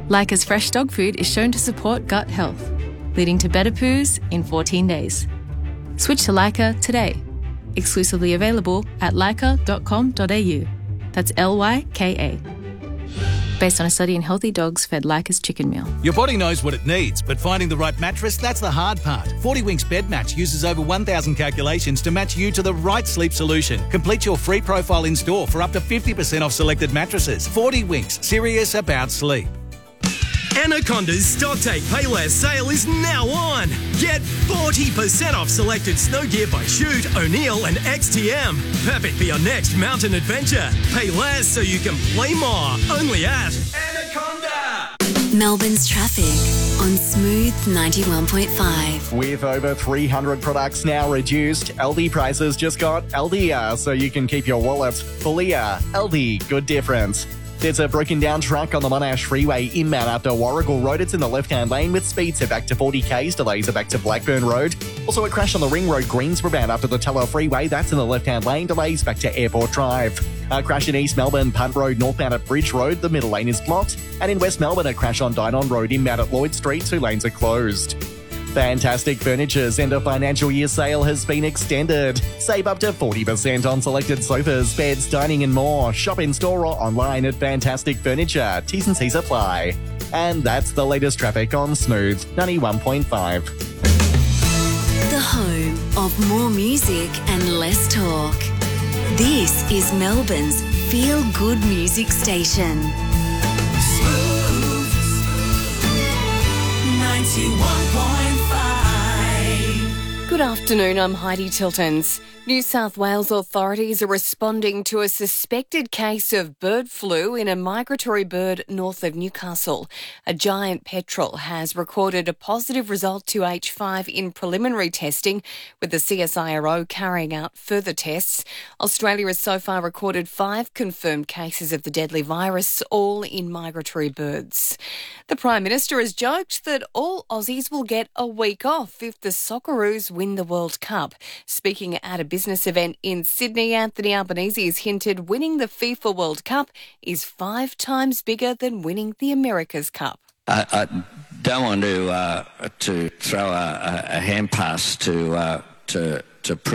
Leica's fresh dog food is shown to support gut health, leading to better poos in 14 days. Switch to Leica today. Exclusively available at leica.com.au. That's Lyka. Based on a study in healthy dogs fed Leica's chicken meal. Your body knows what it needs, but finding the right mattress, that's the hard part. 40 Winks Bed Match uses over 1,000 calculations to match you to the right sleep solution. Complete your free profile in store for up to 50% off selected mattresses. 40 Winks, serious about sleep. Anaconda's Stocktake Payless sale is now on. Get 40% off selected snow gear by Shoot, O'Neill and XTM. Perfect for your next mountain adventure. Pay less so you can play more. Only at Anaconda. Melbourne's traffic on Smooth 91.5. With over 300 products now reduced, Aldi prices just got Aldier, so you can keep your wallet fullier. Aldi, good difference. There's a broken down truck on the Monash Freeway inbound after Warrigal Road. It's in the left-hand lane with speeds set back to 40 k's. Delays are back to Blackburn Road. Also a crash on the Ring Road Greensboro bound after the Teller Freeway. That's in the left-hand lane. Delays back to Airport Drive. A crash in East Melbourne, Punt Road northbound at Bridge Road. The middle lane is blocked. And in West Melbourne, a crash on Dynon Road inbound at Lloyd Street. 2 lanes are closed. Fantastic Furniture's end of financial year sale has been extended. Save up to 40% on selected sofas, beds, dining and more. Shop in store or online at Fantastic Furniture. T's and C's apply. And that's the latest traffic on Smooth 91.5. The home of more music and less talk. This is Melbourne's feel-good music station. Smooth 91.5. Good afternoon, I'm Heidi Tiltons. New South Wales authorities are responding to a suspected case of bird flu in a migratory bird north of Newcastle. A giant petrel has recorded a positive result to H5 in preliminary testing, with the CSIRO carrying out further tests. Australia has so far recorded 5 confirmed cases of the deadly virus, all in migratory birds. The Prime Minister has joked that all Aussies will get a week off if the Socceroos win the World Cup. Speaking at a business event in Sydney, Anthony Albanese has hinted winning the FIFA World Cup is 5 times bigger than winning the America's Cup. I don't want to throw a hand pass to